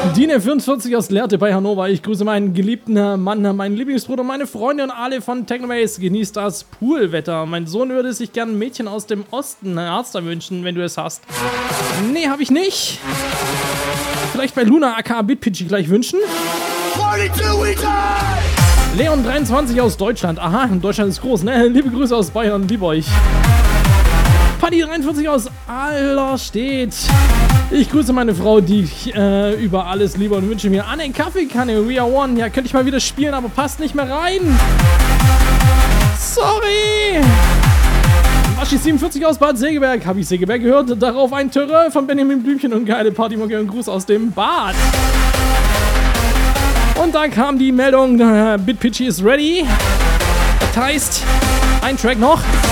Dine44 aus Lehrte bei Hannover. Ich grüße meinen geliebten Mann, meinen Lieblingsbruder, meine Freunde und alle von Technobase. Genießt das Poolwetter. Mein Sohn würde sich gern ein Mädchen aus dem Osten, Arzt wünschen, wenn du es hast. Nee, hab ich nicht. Vielleicht bei Luna aka Bitpitchy gleich wünschen. Leon23 aus Deutschland. Aha, Deutschland ist groß, ne? Liebe Grüße aus Bayern, lieb euch. Paddy43 aus Allerstedt. Ich grüße meine Frau, die ich über alles liebe und wünsche mir eine Kaffeekanne. We are one. Ja, könnte ich mal wieder spielen, aber passt nicht mehr rein. Sorry. Waschi47 aus Bad Segeberg. Habe ich Segeberg gehört? Darauf ein Terrain von Benjamin Blümchen und geile Partymucke und Gruß aus dem Bad. Und dann kam die Meldung, Bitpitchy ist ready. Das heißt, ein Track noch.